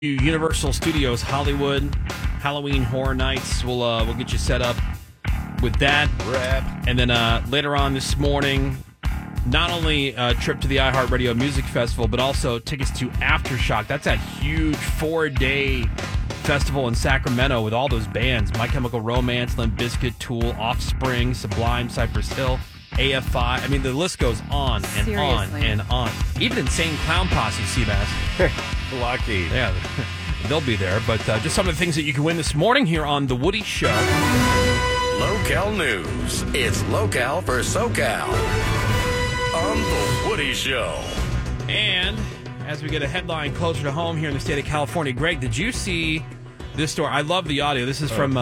Universal Studios Hollywood Halloween Horror Nights. We'll get you set up with that. And then later on this morning, not only a trip to the iHeartRadio Music Festival, but also tickets to Aftershock. That's a huge 4-day festival in Sacramento with all those bands: My Chemical Romance, Limp Bizkit, Tool, Offspring, Sublime, Cypress Hill, AFI. I mean, the list goes on and on and on. Even Insane Clown Posse, Seabass. Lucky. Yeah, they'll be there. But just some of the things that you can win this morning here on The Woody Show. Local news. It's Local for SoCal on The Woody Show. And as we get a headline closer to home here in the state of California, Greg, did you see this story? I love the audio. This is from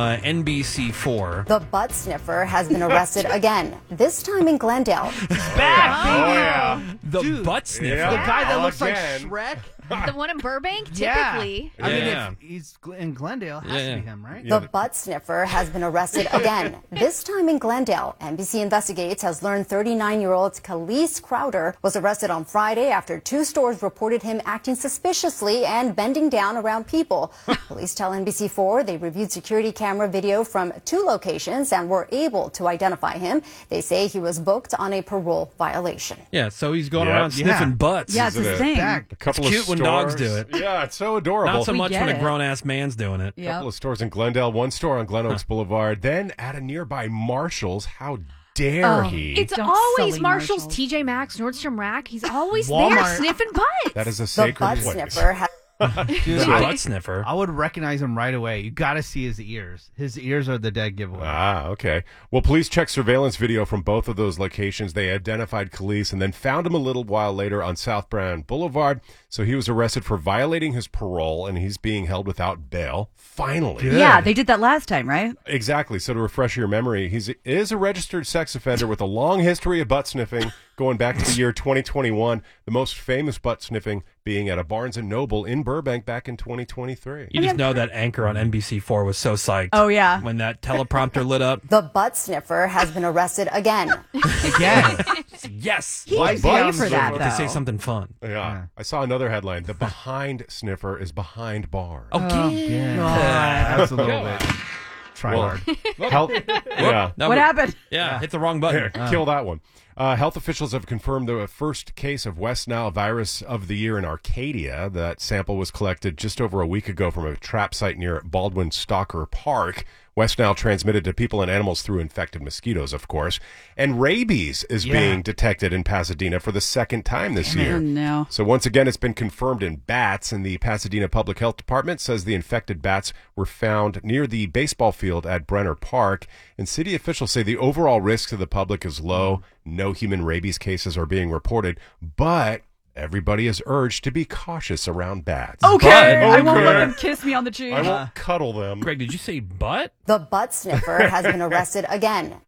NBC4. The butt sniffer has been arrested again, this time in Glendale. Back! Oh, yeah. The butt sniffer. Yeah. The guy that looks Again. like Shrek? The one in Burbank, Yeah. typically. I mean, Yeah. if he's in Glendale, it has to be him, right? The butt sniffer has been arrested again, this time in Glendale. NBC Investigates has learned 39-year-old Khalees Crowder was arrested on Friday after 2 stores reported him acting suspiciously and bending down around people. Police tell NBC4 they reviewed security camera video from 2 locations and were able to identify him. They say he was booked on a parole violation. Yeah, so he's going Yep. around sniffing Yeah. butts. Yeah, it's Isn't his it? thing. Back. A couple It's of cute when stores. dogs do it. Yeah, it's so adorable. Not so We much get when a it. grown-ass man's doing it. A Yep. couple of stores in Glendale, one store on Glen Oaks Boulevard, then at a nearby Marshall's. How dare he? It's Don't always sully Marshall's, Marshalls. TJ Maxx, Nordstrom Rack. He's always there Walmart. sniffing butts. That is a The sacred butt place. sniffer has Dude, The I, butt sniffer. I would recognize him right away. You got to see his ears. His ears are the dead giveaway. Ah, okay. Well, police checked surveillance video from both of those locations. They identified Khalees and then found him a little while later on South Brand Boulevard. So he was arrested for violating his parole, and he's being held without bail. Finally. Good. Yeah, they did that last time, right? Exactly. So to refresh your memory, he is a registered sex offender with a long history of butt sniffing going back to the year 2021. The most famous butt sniffing being at a Barnes & Noble in Burbank back in 2023. You just know that anchor on NBC4 was so psyched. Oh, yeah. When that teleprompter lit up. the butt sniffer has been arrested again. Again. Yes. He Why didn't pay buttons for that, To say though. something fun. Yeah. I saw another headline. The behind sniffer is behind bars. Oh, Yeah. That's a little bit. Try Well, hard. Health, yeah. no, What happened? Yeah, hit the wrong button. Kill that one. Health officials have confirmed the first case of West Nile virus of the year in Arcadia. That sample was collected just over a week ago from a trap site near Baldwin Stalker Park. West Nile transmitted to people and animals through infected mosquitoes, of course. And rabies is being detected in Pasadena for the second time this year. Oh, no. So once again, it's been confirmed in bats, and the Pasadena Public Health Department says the infected bats were found near the baseball field at Brenner Park. And city officials say the overall risk to the public is low. No human rabies cases are being reported, but everybody is urged to be cautious around bats. Okay. I won't Okay. let him kiss me on the cheek. I won't cuddle them. Greg, did you say butt? The butt sniffer has been arrested again.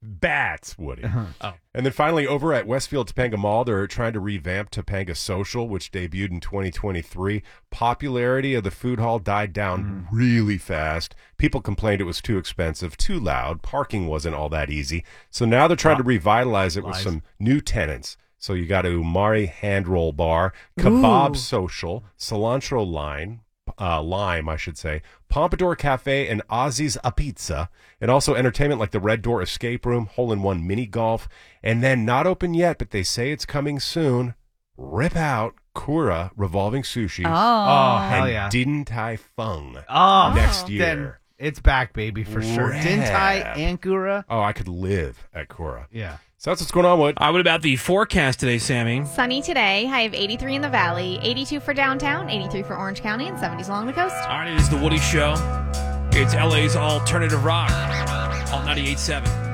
Bats, Woody. Oh. And then finally, over at Westfield Topanga Mall, they're trying to revamp Topanga Social, which debuted in 2023. Popularity of the food hall died down really fast. People complained it was too expensive, too loud. Parking wasn't all that easy. So now they're trying to revitalize it with some new tenants. So you got a Umari Hand Roll Bar, Kebab Social, Cilantro Lime, I should say, Pompadour Cafe, and Ozzy's A Pizza, and also entertainment like the Red Door Escape Room, Hole-in-One Mini Golf, and then not open yet, but they say it's coming soon. Rip Out Kura Revolving Sushi. Oh. and hell yeah. Din Tai Fung Oh, next year. Then it's back, baby, for sure. Rad. Din Tai and Kura. Oh, I could live at Kura. Yeah. So that's what's going on, Wood. What about the forecast today, Sammy? Sunny today. High of 83 in the valley, 82 for downtown, 83 for Orange County, and 70s along the coast. All right, it is The Woody Show. It's LA's alternative rock. All 98.7.